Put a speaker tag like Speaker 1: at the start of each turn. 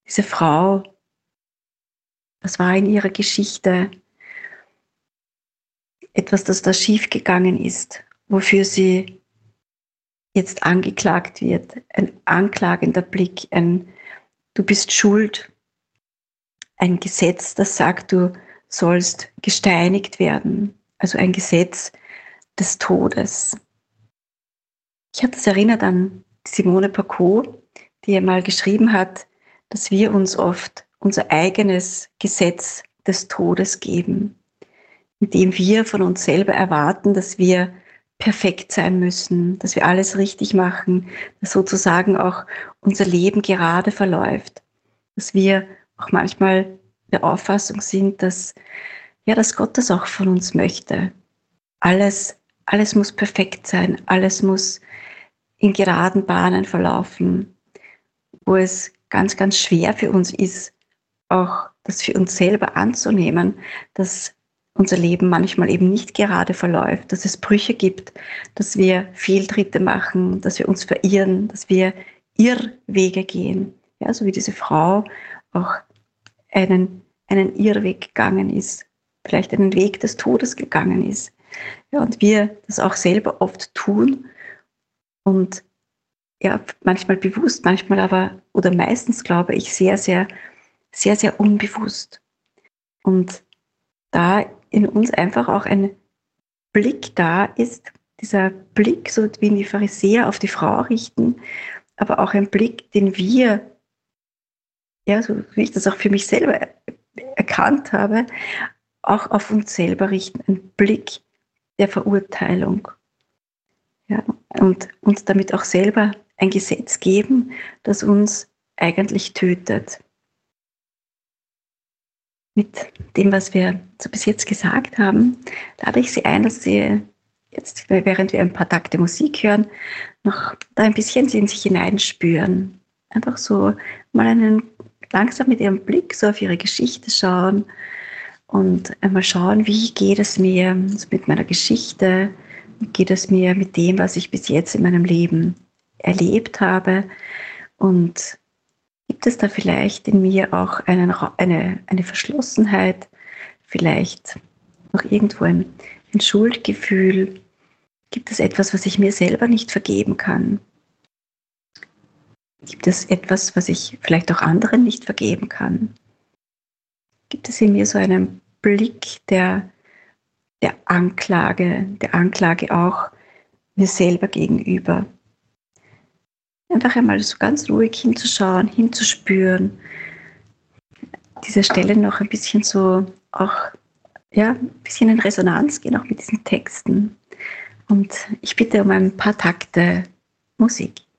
Speaker 1: diese Frau, was war in ihrer Geschichte etwas, das da schiefgegangen ist, wofür sie jetzt angeklagt wird, ein anklagender Blick, ein Du bist schuld, ein Gesetz, das sagt, du sollst gesteinigt werden, also ein Gesetz des Todes. Ich habe das erinnert an Simone Paco, die einmal geschrieben hat, dass wir uns oft unser eigenes Gesetz des Todes geben, indem wir von uns selber erwarten, dass wir perfekt sein müssen, dass wir alles richtig machen, dass sozusagen auch unser Leben gerade verläuft, dass wir auch manchmal der Auffassung sind, dass Gott das auch von uns möchte. Alles muss perfekt sein, alles muss in geraden Bahnen verlaufen, wo es ganz, ganz schwer für uns ist, auch das für uns selber anzunehmen, dass unser Leben manchmal eben nicht gerade verläuft, dass es Brüche gibt, dass wir Fehltritte machen, dass wir uns verirren, dass wir Irrwege gehen. Ja, so wie diese Frau auch einen Irrweg gegangen ist, vielleicht einen Weg des Todes gegangen ist. Ja, und wir das auch selber oft tun und ja, manchmal bewusst, manchmal aber, oder meistens glaube ich, sehr, sehr, sehr, sehr unbewusst. Und da in uns einfach auch ein Blick da ist, dieser Blick, so wie die Pharisäer auf die Frau richten, aber auch ein Blick, den wir, ja, so wie ich das auch für mich selber erkannt habe, auch auf uns selber richten, ein Blick der Verurteilung. Ja, und uns damit auch selber ein Gesetz geben, das uns eigentlich tötet. Mit dem, was wir so bis jetzt gesagt haben, lade ich Sie ein, dass Sie jetzt, während wir ein paar Takte Musik hören, noch da ein bisschen in sich hineinspüren. Einfach so mal langsam mit Ihrem Blick so auf Ihre Geschichte schauen und einmal schauen, wie geht es mir mit meiner Geschichte, wie geht es mir mit dem, was ich bis jetzt in meinem Leben erlebt habe, und gibt es da vielleicht in mir auch eine Verschlossenheit, vielleicht noch irgendwo ein Schuldgefühl? Gibt es etwas, was ich mir selber nicht vergeben kann? Gibt es etwas, was ich vielleicht auch anderen nicht vergeben kann? Gibt es in mir so einen Blick der Anklage auch mir selber gegenüber? Einfach einmal so ganz ruhig hinzuschauen, hinzuspüren, diese Stelle noch ein bisschen so auch, ja, ein bisschen in Resonanz gehen, auch mit diesen Texten. Und ich bitte um ein paar Takte Musik.